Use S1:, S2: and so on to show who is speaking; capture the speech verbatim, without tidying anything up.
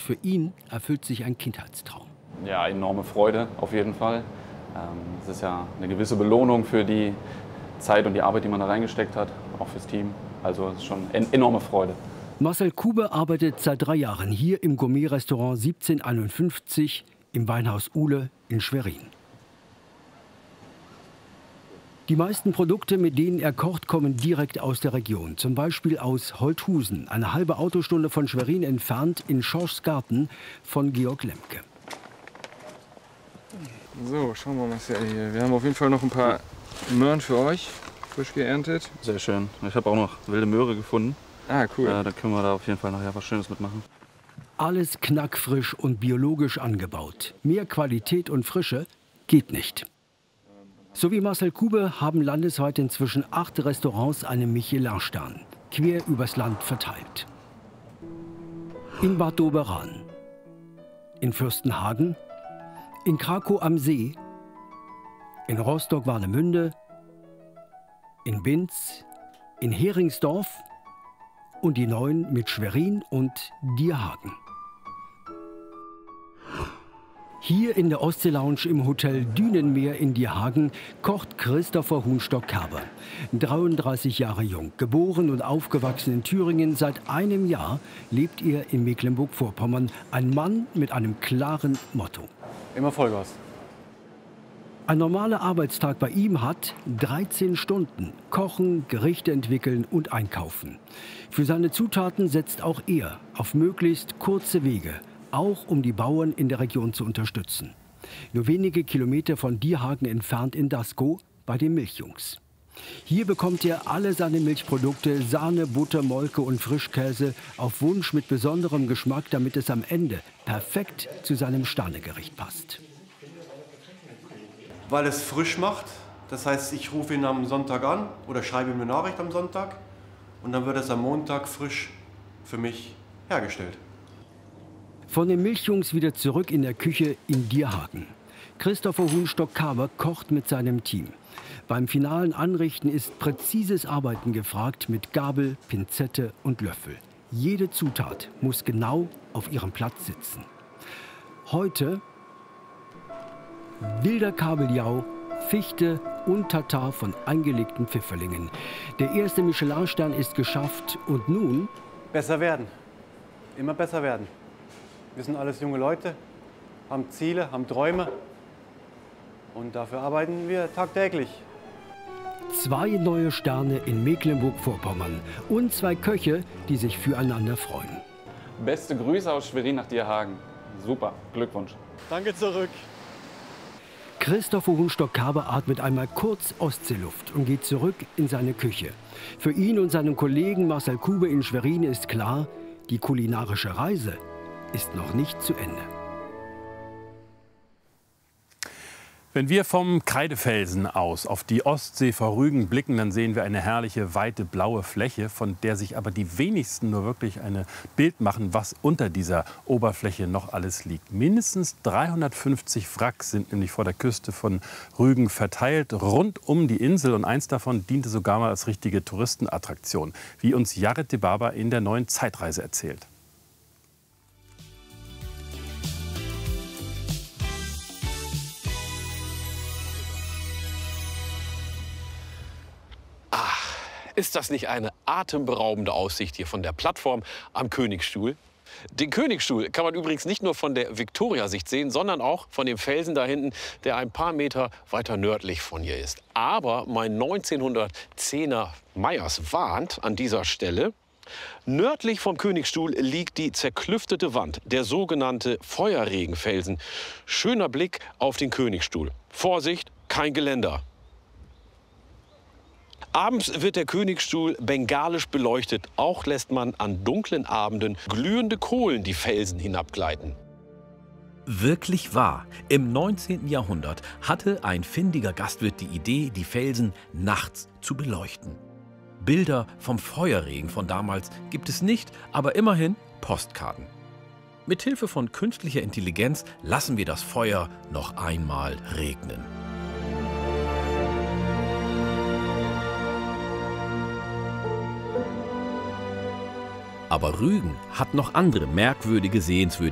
S1: und für ihn erfüllt sich ein Kindheitstraum.
S2: Ja, enorme Freude auf jeden Fall. Es ist ja eine gewisse Belohnung für die Zeit und die Arbeit, die man da reingesteckt hat, auch fürs Team. Also es ist schon eine enorme Freude.
S1: Marcel Kube arbeitet seit drei Jahren hier im Gourmet-Restaurant siebzehnhunderteinundfünfzig im Weinhaus Uhle in Schwerin. Die meisten Produkte, mit denen er kocht, kommen direkt aus der Region. Zum Beispiel aus Holthusen, eine halbe Autostunde von Schwerin entfernt, in Schorschsgarten von Georg Lemke.
S3: So, schauen wir mal, Marcel hier. Wir haben auf jeden Fall noch ein paar Möhren für euch, frisch geerntet.
S2: Sehr schön. Ich habe auch noch wilde Möhre gefunden.
S3: Ah, cool.
S2: Äh, da können wir da auf jeden Fall nachher was Schönes mitmachen.
S1: Alles knackfrisch und biologisch angebaut. Mehr Qualität und Frische geht nicht. So wie Marcel Kube haben landesweit inzwischen acht Restaurants einen Michelin-Stern, quer übers Land verteilt. In Bad Doberan, in Fürstenhagen, in Krakow am See, in Rostock-Warnemünde, in Binz, in Heringsdorf und die neuen mit Schwerin und Dierhagen. Hier in der Ostsee-Lounge im Hotel Dünenmeer in Dierhagen kocht Christopher Hunstock-Kerber. dreiunddreißig Jahre jung, geboren und aufgewachsen in Thüringen. Seit einem Jahr lebt er in Mecklenburg-Vorpommern. Ein Mann mit einem klaren Motto.
S4: Immer Vollgas.
S1: Ein normaler Arbeitstag bei ihm hat dreizehn Stunden. Kochen, Gerichte entwickeln und einkaufen. Für seine Zutaten setzt auch er auf möglichst kurze Wege, auch um die Bauern in der Region zu unterstützen. Nur wenige Kilometer von Dierhagen entfernt in Daskow bei den Milchjungs. Hier bekommt er alle seine Milchprodukte, Sahne, Butter, Molke und Frischkäse auf Wunsch mit besonderem Geschmack, damit es am Ende perfekt zu seinem Sternegericht passt.
S5: Weil es frisch macht, das heißt, ich rufe ihn am Sonntag an oder schreibe ihm eine Nachricht am Sonntag und dann wird es am Montag frisch für mich hergestellt.
S1: Von den Milchjungs wieder zurück in der Küche in Dierhagen. Christopher Hunstock-Kerber kocht mit seinem Team. Beim finalen Anrichten ist präzises Arbeiten gefragt mit Gabel, Pinzette und Löffel. Jede Zutat muss genau auf ihrem Platz sitzen. Heute wilder Kabeljau, Fichte und Tatar von eingelegten Pfifferlingen. Der erste Michelin-Stern ist geschafft und nun
S4: Besser werden. Immer besser werden. Wir sind alles junge Leute, haben Ziele, haben Träume und dafür arbeiten wir tagtäglich.
S1: zwei neue Sterne in Mecklenburg-Vorpommern und zwei Köche, die sich füreinander freuen.
S2: Beste Grüße aus Schwerin nach Dierhagen. Super, Glückwunsch.
S4: Danke zurück.
S1: Christopher Hunstock-Kerber atmet einmal kurz Ostseeluft und geht zurück in seine Küche. Für ihn und seinen Kollegen Marcel Kube in Schwerin ist klar, die kulinarische Reise ist noch nicht zu Ende.
S6: Wenn wir vom Kreidefelsen aus auf die Ostsee vor Rügen blicken, dann sehen wir eine herrliche, weite, blaue Fläche, von der sich aber die wenigsten nur wirklich ein Bild machen, was unter dieser Oberfläche noch alles liegt. Mindestens dreihundertfünfzig Wracks sind nämlich vor der Küste von Rügen verteilt, rund um die Insel. Und eins davon diente sogar mal als richtige Touristenattraktion, wie uns Jared de Baba in der neuen Zeitreise erzählt.
S7: Ist das nicht eine atemberaubende Aussicht hier von der Plattform am Königstuhl? Den Königstuhl kann man übrigens nicht nur von der Viktoriasicht sehen, sondern auch von dem Felsen da hinten, der ein paar Meter weiter nördlich von hier ist. Aber mein neunzehnhundertzehner Meyers warnt an dieser Stelle: Nördlich vom Königstuhl liegt die zerklüftete Wand, der sogenannte Feuerregenfelsen. Schöner Blick auf den Königstuhl. Vorsicht, kein Geländer. Abends wird der Königstuhl bengalisch beleuchtet. Auch lässt man an dunklen Abenden glühende Kohlen die Felsen hinabgleiten.
S8: Wirklich wahr. Im neunzehnten Jahrhundert hatte ein findiger Gastwirt die Idee, die Felsen nachts zu beleuchten. Bilder vom Feuerregen von damals gibt es nicht, aber immerhin Postkarten. Mithilfe von künstlicher Intelligenz lassen wir das Feuer noch einmal regnen. Aber Rügen hat noch andere merkwürdige Sehenswürdigkeiten.